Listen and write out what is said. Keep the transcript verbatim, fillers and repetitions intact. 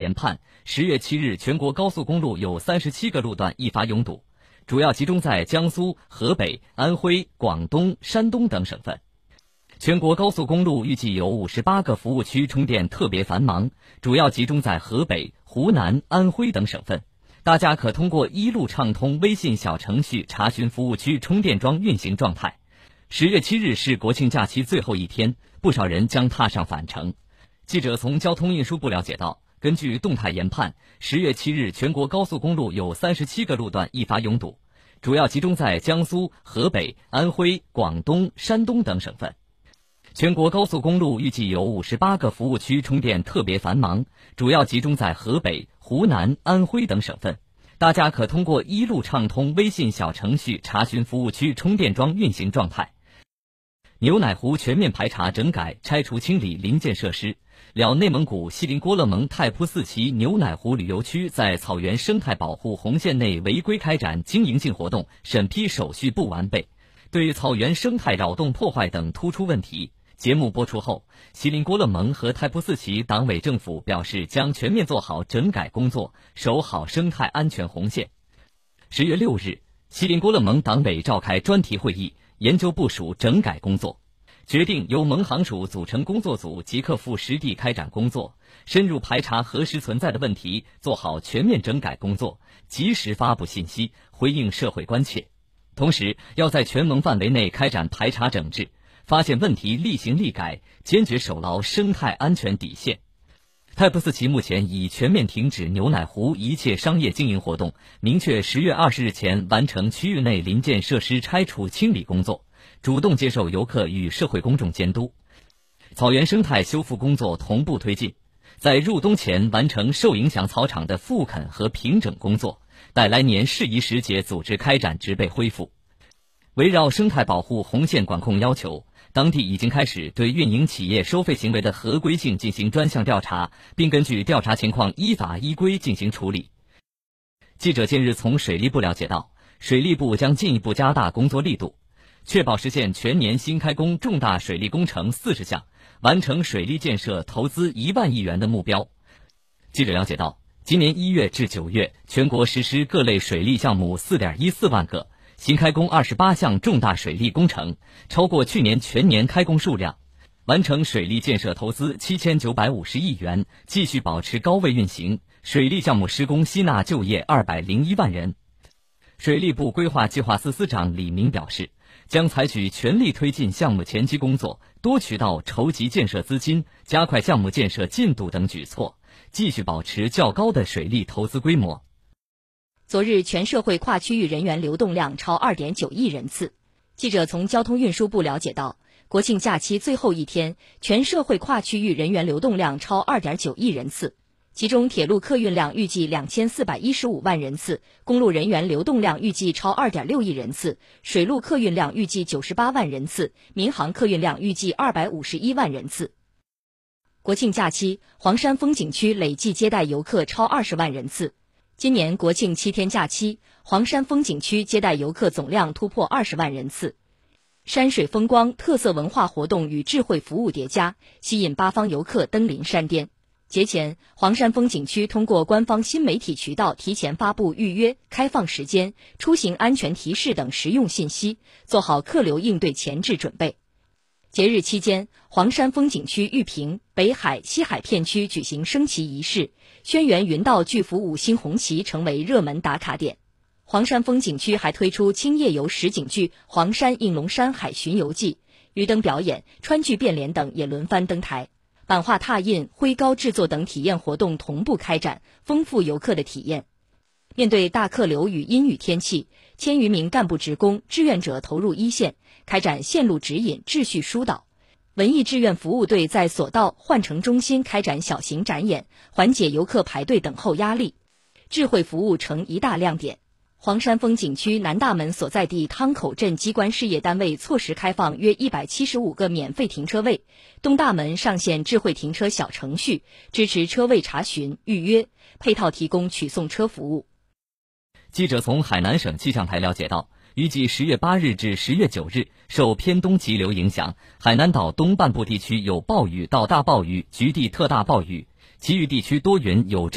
研判，十月七日全国高速公路有三十七个路段易发拥堵，主要集中在江苏、河北、安徽、广东、山东等省份。全国高速公路预计有五十八个服务区充电特别繁忙，主要集中在河北、湖南、安徽等省份。大家可通过一路畅通微信小程序查询服务区充电桩运行状态。十月七日是国庆假期最后一天，不少人将踏上返程。记者从交通运输部了解到，根据动态研判，十月七日全国高速公路有三十七个路段易发拥堵，主要集中在江苏、河北、安徽、广东、山东等省份。全国高速公路预计有五十八个服务区充电特别繁忙，主要集中在河北、湖南、安徽等省份。大家可通过一路畅通微信小程序查询服务区充电桩运行状态。牛奶湖全面排查整改拆除清理临建设施，了内蒙古锡林郭勒盟太仆寺旗牛奶湖旅游区在草原生态保护红线内违规开展经营性活动审批手续不完备，对草原生态扰动破坏等突出问题。节目播出后，锡林郭勒盟和太仆寺旗党委政府表示将全面做好整改工作，守好生态安全红线。十月六日，锡林郭勒盟党委召开专题会议，研究部署整改工作，决定由盟行署组成工作组，即刻赴实地开展工作，深入排查核实存在的问题，做好全面整改工作，及时发布信息，回应社会关切。同时，要在全盟范围内开展排查整治，发现问题立行立改，坚决守牢生态安全底线。太仆寺旗目前已全面停止牛奶湖一切商业经营活动，明确十月二十日前完成区域内临建设施拆除清理工作，主动接受游客与社会公众监督。草原生态修复工作同步推进，在入冬前完成受影响草场的复垦和平整工作，待来年适宜时节组织开展植被恢复。围绕生态保护红线管控要求，当地已经开始对运营企业收费行为的合规性进行专项调查，并根据调查情况依法依规进行处理。记者近日从水利部了解到，水利部将进一步加大工作力度，确保实现全年新开工重大水利工程四十项，完成水利建设投资一万亿元的目标。记者了解到，今年一月至九月，全国实施各类水利项目 四点一四万个，新开工二十八项重大水利工程，超过去年全年开工数量，完成水利建设投资七千九百五十亿元，继续保持高位运行，水利项目施工吸纳就业二百零一万人。水利部规划计划司司长李明表示，将采取全力推进项目前期工作、多渠道筹集建设资金、加快项目建设进度等举措，继续保持较高的水利投资规模。 昨日全社会跨区域人员流动量超 二点九亿人次。记者从交通运输部了解到，国庆假期最后一天，全社会跨区域人员流动量超 二点九亿人次，其中铁路客运量预计两千四百一十五万人次，公路人员流动量预计超 二点六亿人次，水路客运量预计九十八万人次，民航客运量预计二百五十一万人次。国庆假期，黄山风景区累计接待游客超二十万人次。今年国庆七天假期，黄山风景区接待游客总量突破二十万人次。山水风光、特色文化活动与智慧服务叠加，吸引八方游客登临山巅。节前，黄山风景区通过官方新媒体渠道提前发布预约、开放时间、出行安全提示等实用信息，做好客流应对前置准备。节日期间，黄山风景区玉屏、北海、西海片区举行升旗仪式，轩辕云道巨幅五星红旗成为热门打卡点。黄山风景区还推出轻夜游实景剧《黄山应龙山海巡游记》，鱼灯表演、川剧变脸等也轮番登台，版画拓印、徽糕制作等体验活动同步开展，丰富游客的体验。面对大客流与阴雨天气，千余名干部职工、志愿者投入一线，开展线路指引、秩序疏导。文艺志愿服务队在索道、换乘中心开展小型展演，缓解游客排队等候压力。智慧服务成一大亮点。黄山风景区南大门所在地汤口镇机关事业单位错时开放约一百七十五个免费停车位，东大门上线智慧停车小程序，支持车位查询、预约，配套提供取送车服务。 记者从海南省气象台了解到，预计十月八日至十月九日，受偏东急流影响，海南岛东半部地区有暴雨到大暴雨、局地特大暴雨，其余地区多云有阵